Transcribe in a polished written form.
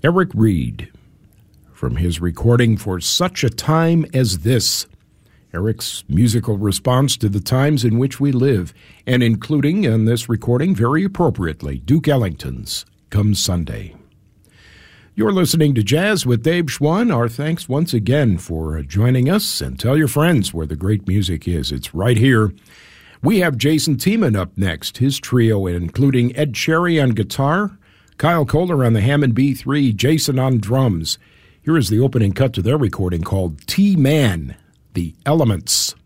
Eric Reed, from his recording For Such a Time as This. Eric's musical response to the times in which we live, and including in this recording, very appropriately, Duke Ellington's Come Sunday. You're listening to Jazz with Dave Schwann. Our thanks once again for joining us, and tell your friends where the great music is. It's right here. We have Jason Tiemann up next, his trio including Ed Cherry on guitar, Kyle Kohler on the Hammond B3, Jason on drums. Here is the opening cut to their recording called T-Man, The Elements.